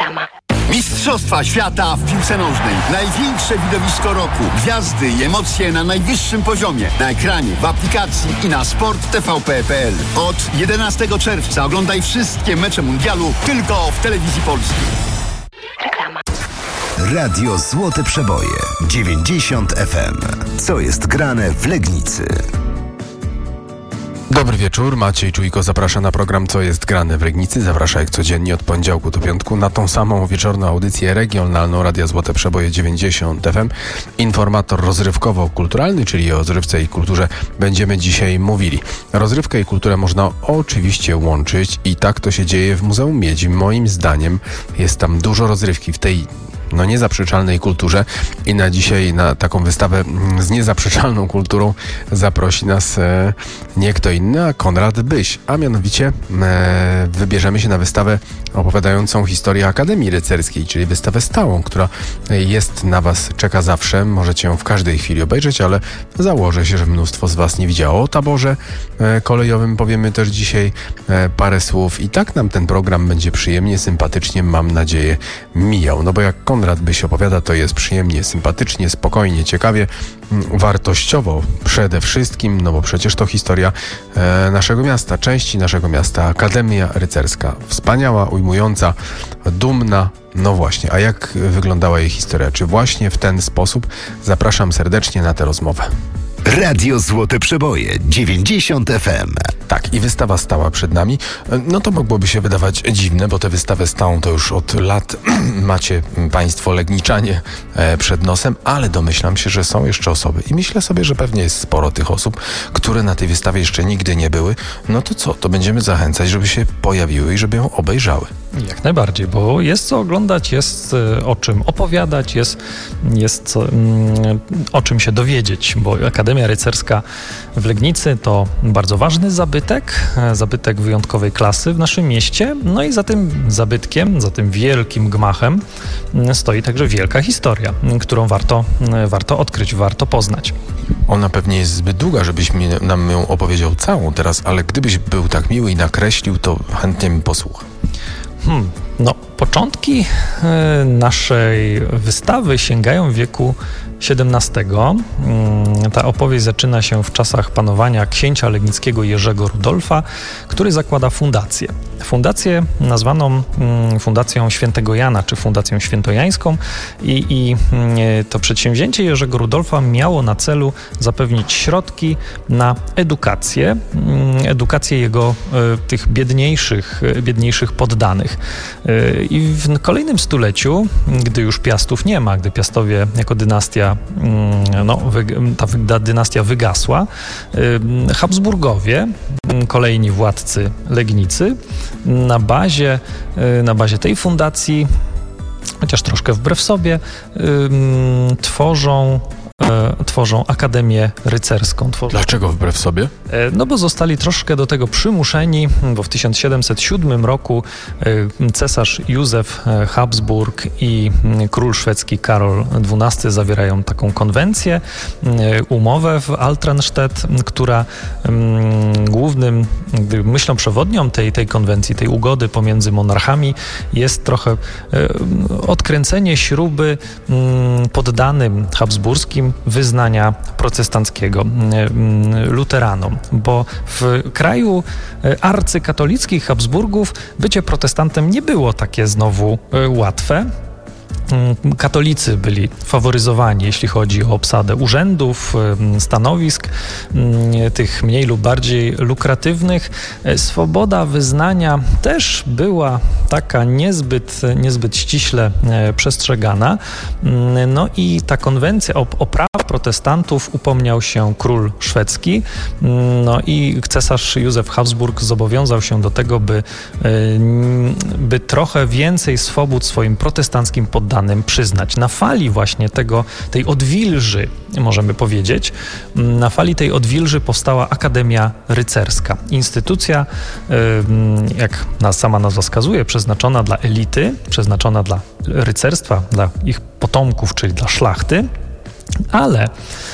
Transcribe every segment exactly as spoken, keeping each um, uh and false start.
Reklama. Mistrzostwa świata w piłce nożnej. Największe widowisko roku. Gwiazdy i emocje na najwyższym poziomie. Na ekranie, w aplikacji i na sport t v p kropka p l. Od jedenastego czerwca oglądaj wszystkie mecze mundialu tylko w Telewizji Polskiej. Reklama. Radio Złote Przeboje dziewięćdziesiąt F M. Co jest grane w Legnicy? Dobry wieczór, Maciej Czujko zaprasza na program Co jest grane w Legnicy. Zaprasza jak codziennie od poniedziałku do piątku na tą samą wieczorną audycję regionalną Radia Złote Przeboje dziewięćdziesiąt F M. Informator rozrywkowo-kulturalny, czyli o rozrywce i kulturze będziemy dzisiaj mówili. Rozrywkę i kulturę można oczywiście łączyć i tak to się dzieje w Muzeum Miedzi. Moim zdaniem jest tam dużo rozrywki w tej no niezaprzeczalnej kulturze i na dzisiaj na taką wystawę z niezaprzeczalną kulturą zaprosi nas e, nie kto inny, a Konrad Byś, a mianowicie e, wybierzemy się na wystawę opowiadającą historię Akademii Rycerskiej, czyli wystawę stałą, która jest na Was, czeka zawsze, możecie ją w każdej chwili obejrzeć, ale założę się, że mnóstwo z Was nie widziało. O taborze e, kolejowym powiemy też dzisiaj e, parę słów i tak nam ten program będzie przyjemnie, sympatycznie, mam nadzieję, mijał, no bo jak Konrad Byś opowiada, to jest przyjemnie, sympatycznie, spokojnie, ciekawie, wartościowo przede wszystkim, no bo przecież to historia e, naszego miasta, części naszego miasta, Akademia Rycerska. Wspaniała, ujmująca, dumna. No właśnie, a jak wyglądała jej historia? Czy właśnie w ten sposób? Zapraszam serdecznie na tę rozmowę. Radio Złote Przeboje dziewięćdziesiąt F M. Tak, i wystawa stała przed nami. No to mogłoby się wydawać dziwne, bo tę wystawę stałą to już od lat macie Państwo legniczanie przed nosem, ale domyślam się, że są jeszcze osoby i myślę sobie, że pewnie jest sporo tych osób, które na tej wystawie jeszcze nigdy nie były. No to co? To będziemy zachęcać, żeby się pojawiły i żeby ją obejrzały. Jak najbardziej, bo jest co oglądać, jest o czym opowiadać, jest, jest co, o czym się dowiedzieć, bo Akademia Rycerska w Legnicy to bardzo ważny zabytek, zabytek wyjątkowej klasy w naszym mieście, no i za tym zabytkiem, za tym wielkim gmachem stoi także wielka historia, którą warto, warto odkryć, warto poznać. Ona pewnie jest zbyt długa, żebyś mi, nam ją opowiedział całą teraz, ale gdybyś był tak miły i nakreślił, to chętnie mi posłuchał. Hmm, no, początki y, naszej wystawy sięgają wieku siedemnastego. Y, ta opowieść zaczyna się w czasach panowania księcia legnickiego Jerzego Rudolfa, który zakłada fundację. Fundację nazwaną y, Fundacją Świętego Jana, czy Fundacją Świętojańską i, i y, to przedsięwzięcie Jerzego Rudolfa miało na celu zapewnić środki na edukację, y, edukację jego y, tych biedniejszych, y, biedniejszych poddanych. Y, I w kolejnym stuleciu, gdy już Piastów nie ma, gdy Piastowie jako dynastia, y, no, wy, ta, ta dynastia wygasła, y, Habsburgowie, kolejni władcy Legnicy, na bazie, na bazie tej fundacji, chociaż troszkę wbrew sobie, yy, tworzą, yy, tworzą Akademię Rycerską. Tworzą. Dlaczego wbrew sobie? Yy, no bo zostali troszkę do tego przymuszeni, bo w tysiąc siedemset siódmym roku yy, cesarz Józef Habsburg i yy, król szwedzki Karol dwunasty zawierają taką konwencję, yy, umowę w Altenstedt, która yy, głównym yy, myślą przewodnią tej, tej konwencji, tej ugody pomiędzy monarchami jest trochę yy, odkręcenie śruby yy, poddanym habsburskim wyznania protestanckiego, yy, luteranom, bo w kraju arcykatolickich Habsburgów bycie protestantem nie było takie znowu łatwe. Katolicy byli faworyzowani, jeśli chodzi o obsadę urzędów, stanowisk, tych mniej lub bardziej lukratywnych. Swoboda wyznania też była taka niezbyt, niezbyt ściśle przestrzegana. No i ta konwencja o, o praw protestantów upomniał się król szwedzki. No i cesarz Józef Habsburg zobowiązał się do tego, by, by trochę więcej swobód swoim protestanckim poddanym przyznać. Na fali właśnie tego, tej odwilży, możemy powiedzieć, na fali tej odwilży powstała Akademia Rycerska. Instytucja, jak sama nazwa wskazuje, przeznaczona dla elity, przeznaczona dla rycerstwa, dla ich potomków, czyli dla szlachty. Ale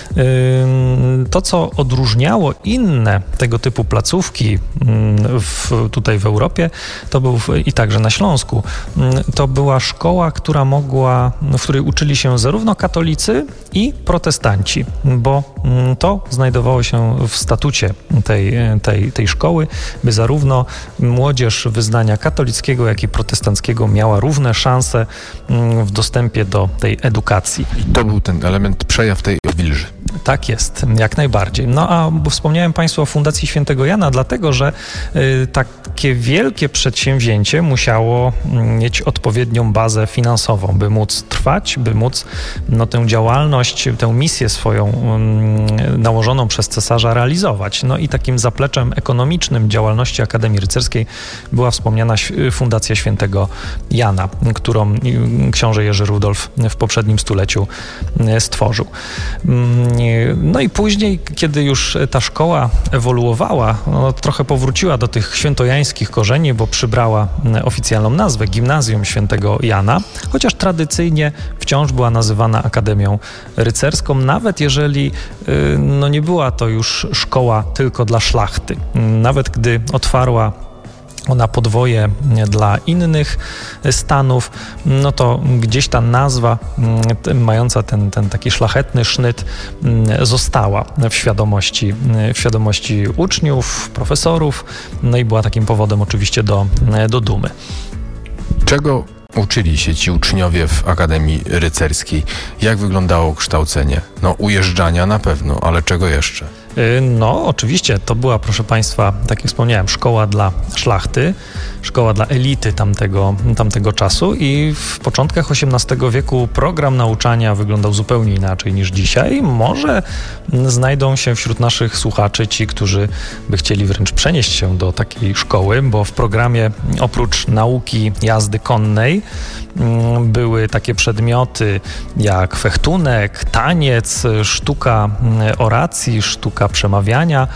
to, co odróżniało inne tego typu placówki w, tutaj w Europie, to był i także na Śląsku, to była szkoła, która mogła, w której uczyli się zarówno katolicy i protestanci, bo to znajdowało się w statucie tej, tej, tej szkoły, by zarówno młodzież wyznania katolickiego, jak i protestanckiego miała równe szanse w dostępie do tej edukacji. I to był ten element, przejaw tej wilży. Tak jest, jak najbardziej. No a wspomniałem Państwu o Fundacji Świętego Jana, dlatego że y, takie wielkie przedsięwzięcie musiało mieć odpowiednią bazę finansową, by móc trwać, by móc no, tę działalność, tę misję swoją y, nałożoną przez cesarza realizować. No i takim zapleczem ekonomicznym działalności Akademii Rycerskiej była wspomniana Fundacja Świętego Jana, którą książę Jerzy Rudolf w poprzednim stuleciu stworzył. No i później, kiedy już ta szkoła ewoluowała, no, trochę powróciła do tych świętojańskich korzeni, bo przybrała oficjalną nazwę Gimnazjum Świętego Jana, chociaż tradycyjnie wciąż była nazywana Akademią Rycerską, nawet jeżeli no, nie była to już szkoła tylko dla szlachty. Nawet gdy otwarła ona podwoje dla innych stanów, no to gdzieś ta nazwa mająca ten, ten taki szlachetny sznyt została w świadomości, w świadomości uczniów, profesorów, no i była takim powodem oczywiście do, do dumy. Czego uczyli się ci uczniowie w Akademii Rycerskiej? Jak wyglądało kształcenie? No ujeżdżania na pewno, ale czego jeszcze? No, oczywiście, to była, proszę Państwa, tak jak wspomniałem, szkoła dla szlachty, szkoła dla elity tamtego, tamtego czasu i w początkach osiemnastego wieku program nauczania wyglądał zupełnie inaczej niż dzisiaj. Może znajdą się wśród naszych słuchaczy ci, którzy by chcieli wręcz przenieść się do takiej szkoły, bo w programie oprócz nauki jazdy konnej były takie przedmioty jak fechtunek, taniec, sztuka oracji, sztuka przemawiania.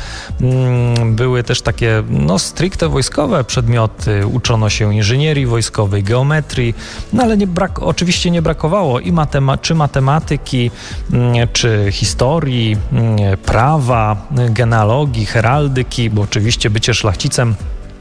Były też takie no, stricte wojskowe przedmioty. Uczono się inżynierii wojskowej, geometrii, no ale nie brak, oczywiście nie brakowało i matema- czy matematyki, czy historii, prawa, genealogii, heraldyki, bo oczywiście bycie szlachcicem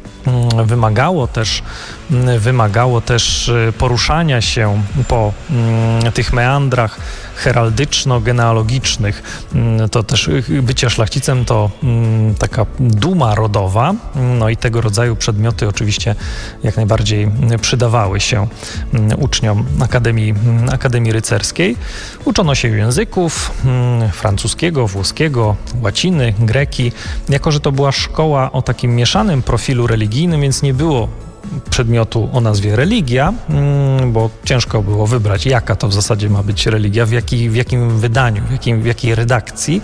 wymagało też, wymagało też poruszania się po tych meandrach heraldyczno-genealogicznych. To też bycie szlachcicem to taka duma rodowa, no i tego rodzaju przedmioty oczywiście jak najbardziej przydawały się uczniom Akademii, Akademii Rycerskiej. Uczono się języków francuskiego, włoskiego, łaciny, greki. Jako że to była szkoła o takim mieszanym profilu religijnym, więc nie było przedmiotu o nazwie religia, bo ciężko było wybrać, jaka to w zasadzie ma być religia, w, jaki, w jakim wydaniu, w, jakim, w jakiej redakcji.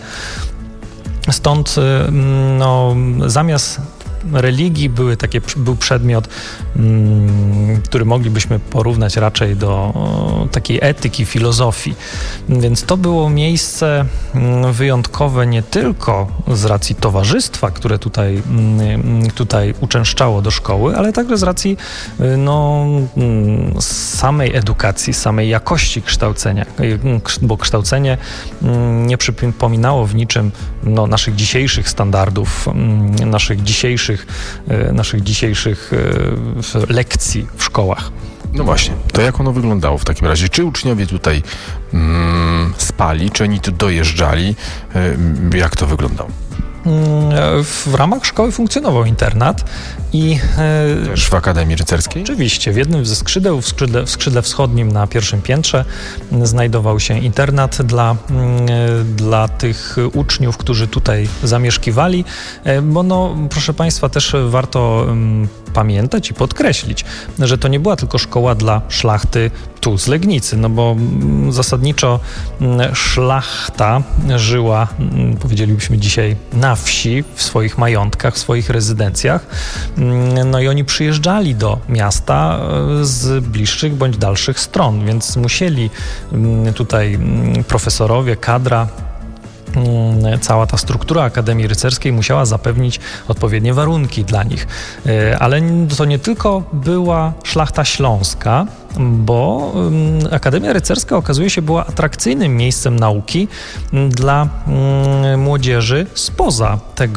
Stąd no, zamiast religii były takie, był przedmiot, mm, który moglibyśmy porównać raczej do o, takiej etyki, filozofii. Więc to było miejsce mm, wyjątkowe nie tylko z racji towarzystwa, które tutaj, mm, tutaj uczęszczało do szkoły, ale także z racji no, mm, samej edukacji, samej jakości kształcenia, bo kształcenie mm, nie przypominało w niczym no, naszych dzisiejszych standardów, mm, naszych dzisiejszych naszych dzisiejszych lekcji w szkołach. No właśnie, to jak ono wyglądało w takim razie? Czy uczniowie tutaj mm, spali, czy oni tu dojeżdżali? Jak to wyglądało? W ramach szkoły funkcjonował internat i... Też w Akademii Rycerskiej? Oczywiście. W jednym ze skrzydeł, w skrzydle, w skrzydle wschodnim na pierwszym piętrze znajdował się internat dla, dla tych uczniów, którzy tutaj zamieszkiwali, bo no, proszę Państwa, też warto pamiętać i podkreślić, że to nie była tylko szkoła dla szlachty tu z Legnicy, no bo zasadniczo szlachta żyła, powiedzielibyśmy dzisiaj, na wsi, w swoich majątkach, w swoich rezydencjach, no i oni przyjeżdżali do miasta z bliższych bądź dalszych stron, więc musieli tutaj profesorowie, kadra cała ta struktura Akademii Rycerskiej musiała zapewnić odpowiednie warunki dla nich. Ale to nie tylko była szlachta śląska, bo Akademia Rycerska, okazuje się, była atrakcyjnym miejscem nauki dla młodzieży spoza tego